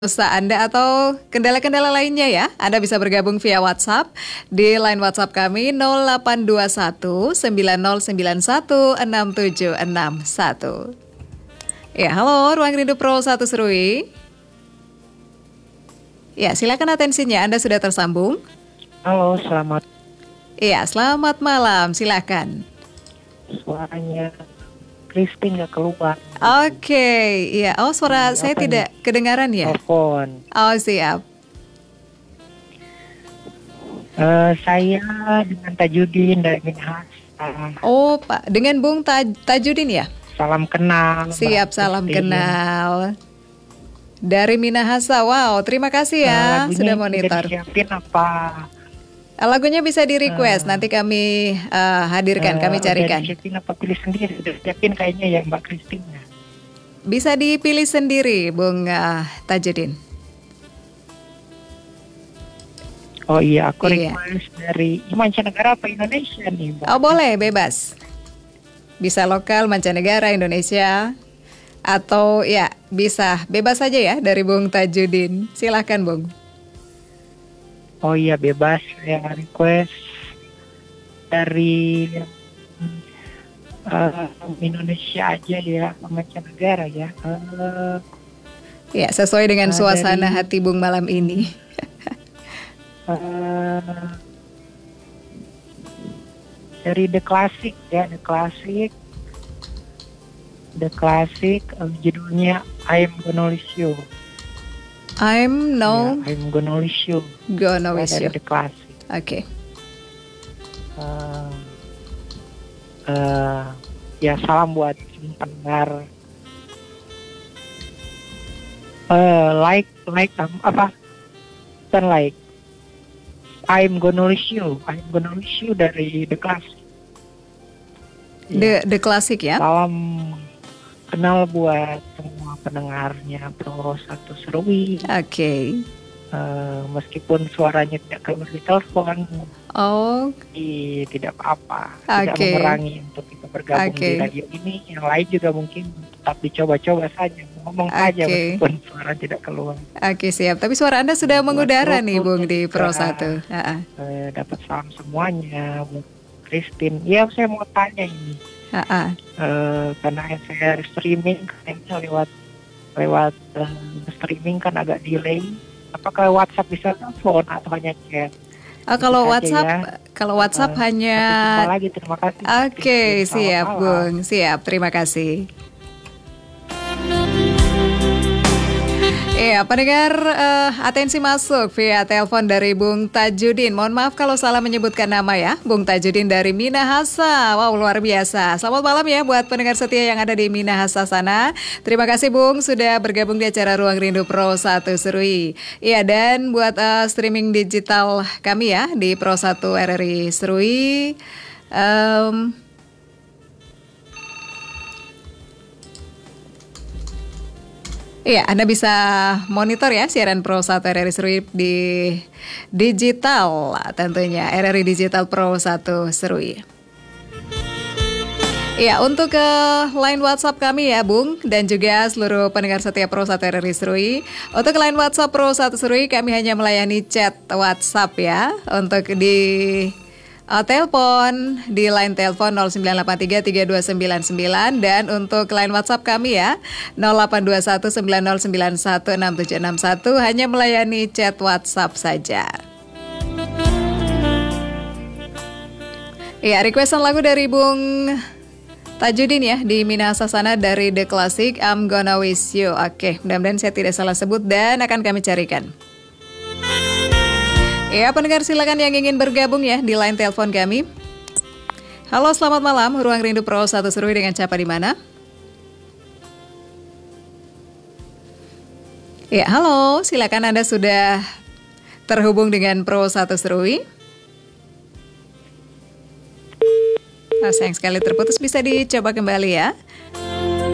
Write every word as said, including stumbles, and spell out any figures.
Usaha Anda atau kendala-kendala lainnya ya, Anda bisa bergabung via WhatsApp di line WhatsApp kami nol delapan dua satu sembilan nol sembilan satu enam tujuh enam satu. Ya, halo, Ruang Rindu Pro satu Serui. Ya, silakan atensinya, Anda sudah tersambung. Halo, selamat. Iya, selamat malam, silakan. Suaranya Christine nggak keluar. Oke, iya. Oh, suara Ini saya apa tidak nih? kedengaran ya? Telepon. Oh, siap. Eh, saya dengan Tajudin dari Minahasa. Oh, Pak, dengan Bung Taj- Tajudin ya? Salam kenal. Siap, Mbak salam Christine. kenal. Dari Minahasa, wow, terima kasih Eh, ya lagunya sudah udah monitor. disiapin apa? Lagunya bisa di request, Eh, nanti kami eh, hadirkan, Eh, kami Udah carikan. disiapin apa pilih sendiri? Udah disiapin kayaknya ya Mbak Christine. Bisa dipilih sendiri, Bung eh, Tajudin. Oh iya, aku Iya. request dari mancanegara apa Indonesia nih Mbak? Oh, boleh, bebas. Bisa lokal, mancanegara, Indonesia, atau ya bisa bebas saja ya dari Bung Tajudin. Silahkan, Bung. Oh iya, bebas. Saya request dari eh, Indonesia aja ya, mancanegara ya. Eh, Ya, sesuai dengan eh, suasana dari hati Bung malam ini. eh, dari The Classic ya, The Classic, The Classic. eh, judulnya I'm Gonna Lose You. I'm no Ya, I'm Gonna Lose You. gonna Ya, wish dari you. The Classic. Oke. Eh, eh, ya salam buat pendengar. Eh, like, like um, apa? Dan like. I'm Gonna Lose You. I'm Gonna Lose You dari The Classic. The the klasik ya. Salam kenal buat semua pendengarnya Pro satu Serui. Oke. Eh, meskipun suaranya tidak keluar di telepon, Oh, i- tidak apa-apa. Tidak Oke. memerangi untuk kita bergabung Oke. di radio ini. Yang lain juga mungkin tetap dicoba-coba saja. Ngomong saja Oke. meskipun suara tidak keluar. oke siap. Tapi suara Anda sudah Buat mengudara nih, Pro Bung, di Pro juga, satu. Ha-ha. eh, dapat salam semuanya. Buat Christine. Ya, saya mau tanya ini. Ha-ha. Eh, karena saya streaming kayaknya lewat lewat eh, streaming kan agak delay. Apakah WhatsApp bisa telepon atau hanya chat? Oh, kalau Itu saja WhatsApp, ya. kalau WhatsApp Eh, hanya. sampai jumpa lagi, terima kasih. Oke, Christine. Selamat siap, malam. Bung. Siap, terima kasih. Iya, pendengar, eh, atensi masuk via telepon dari Bung Tajudin. Mohon maaf kalau salah menyebutkan nama ya. Bung Tajudin dari Minahasa. Wow, luar biasa. Selamat malam ya buat pendengar setia yang ada di Minahasa sana. Terima kasih Bung sudah bergabung di acara Ruang Rindu Pro satu Serui. Iya, dan buat eh, streaming digital kami ya di Pro satu R R I Serui. Em, Iya, Anda bisa monitor ya siaran Pro satu R R I Serui di digital tentunya, R R I Digital Pro satu Serui. Iya, untuk ke line WhatsApp kami ya, Bung, dan juga seluruh pendengar setia Pro satu R R I Serui. Untuk line WhatsApp Pro satu Serui, kami hanya melayani chat WhatsApp ya. Untuk di uh, telepon, di line telepon nol sembilan delapan tiga tiga dua sembilan sembilan. Dan untuk line WhatsApp kami ya, nol delapan dua satu sembilan nol sembilan satu enam tujuh enam satu. Hanya melayani chat WhatsApp saja. Iya, requestan lagu dari Bung Tajudin ya di Minahasa sana dari The Classic I'm Gonna Wish You. Oke, mudah-mudahan saya tidak salah sebut dan akan kami carikan. Ya, pendengar silakan yang ingin bergabung ya di line telepon kami. Halo, selamat malam. Ruang Rindu Pro satu Serui dengan siapa di mana? Ya, halo. Silakan Anda sudah terhubung dengan Pro satu Serui. Nah, sayang sekali terputus, bisa dicoba kembali ya.